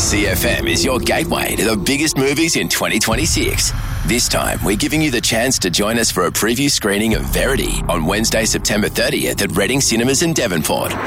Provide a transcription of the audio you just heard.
CFM is your gateway to the biggest movies in 2026. This time, we're giving you the chance to join us for a preview screening of Verity on Wednesday, September 30th at Reading Cinemas in Devonport.